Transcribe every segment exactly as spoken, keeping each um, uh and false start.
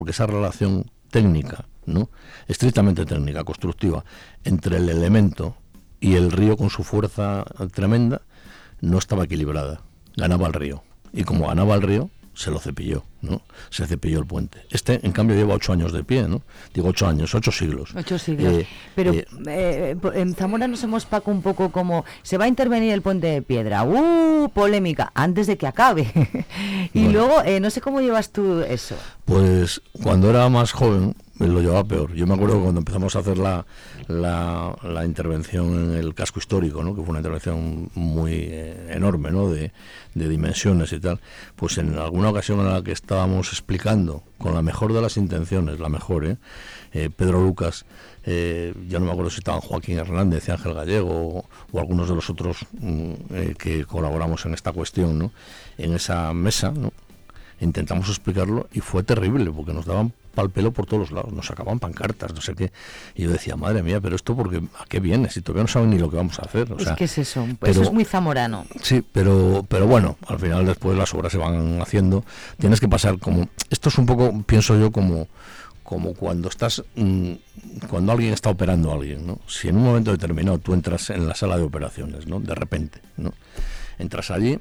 porque esa relación técnica, ¿no?, estrictamente técnica, constructiva, entre el elemento y el río con su fuerza tremenda, no estaba equilibrada. Ganaba el río. Y como ganaba el río, se lo cepilló, ¿no? Se cepilló el puente. Este, en cambio, lleva ocho años de pie, ¿no? Digo ocho años, ocho siglos. Ocho siglos. Eh, Pero eh, eh, en Zamora nos hemos, Paco, un poco como, se va a intervenir el puente de piedra. ¡Uh! Polémica, antes de que acabe. Y bueno, luego, eh, no sé cómo llevas tú eso. Pues, cuando era más joven, lo llevaba peor. Yo me acuerdo que cuando empezamos a hacer la, la, la intervención en el casco histórico, ¿no?, que fue una intervención muy eh, enorme, ¿no?, de, de dimensiones y tal, pues en alguna ocasión en la que estábamos explicando, con la mejor de las intenciones, la mejor, ¿eh? Eh, Pedro Lucas, eh, ya no me acuerdo si estaban Joaquín Hernández y Ángel Gallego, o, o algunos de los otros mm, eh, que colaboramos en esta cuestión, ¿no?, en esa mesa, ¿no?, intentamos explicarlo y fue terrible, porque nos daban pal pelo por todos los lados, nos sacaban pancartas, no sé qué, y yo decía, madre mía, pero esto, porque ¿a qué viene? Si todavía no saben ni lo que vamos a hacer. O es sea, que es eso, pero, eso es muy zamorano. Sí, pero pero bueno, al final después las obras se van haciendo, tienes que pasar como, esto es un poco, pienso yo, como como cuando estás, mmm, cuando alguien está operando a alguien, ¿no? Si en un momento determinado tú entras en la sala de operaciones, ¿no?, de repente, ¿no?, entras allí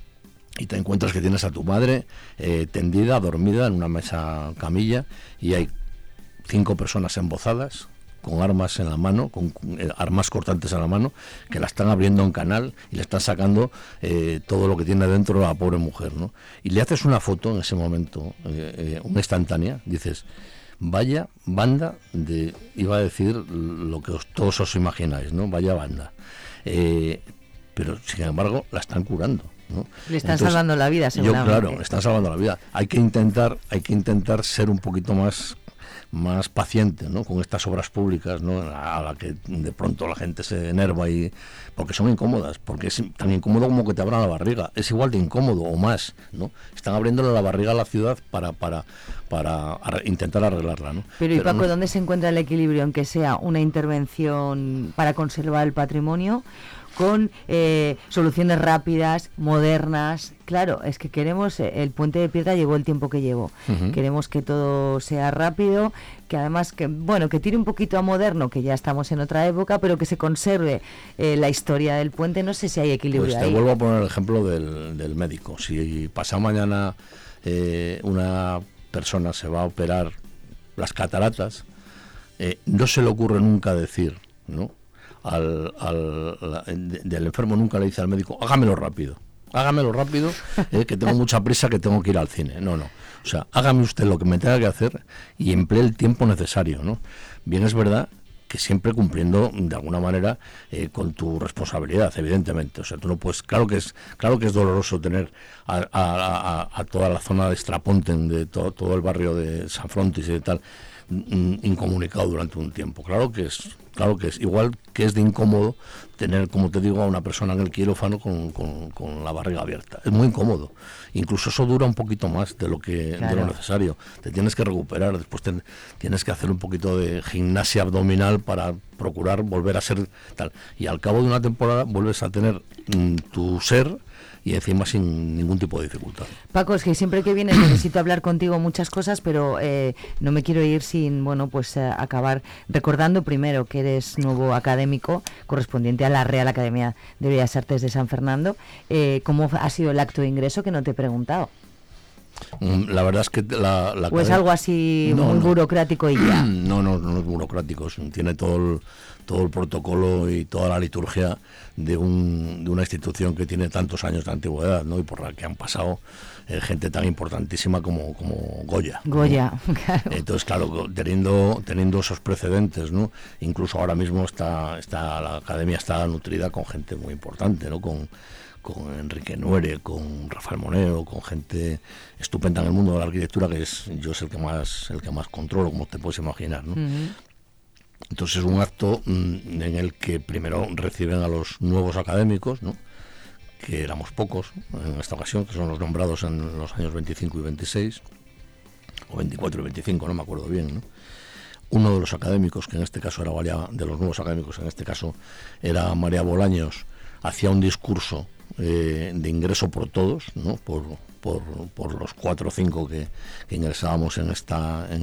y te encuentras que tienes a tu madre eh, tendida, dormida en una mesa camilla, y hay cinco personas embozadas con armas en la mano, con eh, armas cortantes en la mano, que la están abriendo en canal y le están sacando eh, todo lo que tiene dentro la pobre mujer, ¿no? Y le haces una foto en ese momento, eh, eh, una instantánea, dices, vaya banda de, iba a decir lo que os, todos os imagináis, ¿no?, vaya banda. Eh, pero sin embargo la están curando, ¿no? Le están Entonces, salvando la vida, seguramente. Yo, claro, le están salvando la vida. Hay que intentar, hay que intentar ser un poquito más, más paciente, ¿no?, con estas obras públicas, ¿no?, a la que de pronto la gente se enerva, y porque son incómodas, porque es tan incómodo como que te abran la barriga, es igual de incómodo o más, ¿no? Están abriéndole la barriga a la ciudad para para para ar- intentar arreglarla, ¿no? Pero, y Pero Paco, no... ¿dónde se encuentra el equilibrio en que sea una intervención para conservar el patrimonio, con eh, soluciones rápidas, modernas? Claro, es que queremos, eh, el puente de piedra llevó el tiempo que llevó, uh-huh. Queremos que todo sea rápido, que además, que bueno, que tire un poquito a moderno, que ya estamos en otra época, pero que se conserve eh, la historia del puente. No sé si hay equilibrio pues te ahí. Vuelvo a poner el ejemplo del, del médico. Si pasado mañana eh, una persona se va a operar las cataratas, eh, no se le ocurre nunca decir, ¿no?, Al, al la, de, del enfermo nunca le dice al médico, hágamelo rápido, hágamelo rápido, eh, que tengo mucha prisa, que tengo que ir al cine. No, no. O sea, hágame usted lo que me tenga que hacer y emplee el tiempo necesario, ¿no? Bien, es verdad que siempre cumpliendo de alguna manera eh, con tu responsabilidad, evidentemente. O sea, tú no puedes, claro que es, claro que es doloroso tener a, a, a, a toda la zona de Straponten, de todo, todo el barrio de San Frontis y de tal, incomunicado durante un tiempo. Claro que es, claro que es igual que es de incómodo tener, como te digo, a una persona en el quirófano con, con, con la barriga abierta. Es muy incómodo. Incluso eso dura un poquito más de lo que claro. de lo necesario. Te tienes que recuperar, después te, tienes que hacer un poquito de gimnasia abdominal para procurar volver a ser tal. Y al cabo de una temporada vuelves a tener mm, tu ser, y encima sin ningún tipo de dificultad. Paco, es que siempre que vienes necesito hablar contigo muchas cosas, pero eh, no me quiero ir sin, bueno, pues eh, acabar recordando primero que eres nuevo académico correspondiente a la Real Academia de Bellas Artes de San Fernando. Eh, ¿Cómo ha sido el acto de ingreso, que no te he preguntado? La verdad es que la, la ¿O es algo así no, muy no. burocrático y ya? No, no, no es burocrático, tiene todo el, todo el protocolo y toda la liturgia de, un, de una institución que tiene tantos años de antigüedad, ¿no?, y por la que han pasado eh, gente tan importantísima como, como Goya. Goya, ¿no? Claro. Entonces, claro, teniendo teniendo esos precedentes, ¿no?, incluso ahora mismo está, está la academia está nutrida con gente muy importante, ¿no?, con con Enrique Nuere, con Rafael Moneo, con gente estupenda en el mundo de la arquitectura, que es yo es el que más el que más controlo, como te puedes imaginar, ¿no? Uh-huh. Entonces es un acto mmm, en el que primero reciben a los nuevos académicos, ¿no?, que éramos pocos en esta ocasión, que son los nombrados en los años veinticinco y veintiséis, o veinticuatro y veinticinco, no me acuerdo bien, ¿no? Uno de los académicos, que en este caso era María, de los nuevos académicos, en este caso era María Bolaños, hacía un discurso Eh, de ingreso por todos, ¿no?, por, por, por los cuatro o cinco que, que ingresábamos en esta en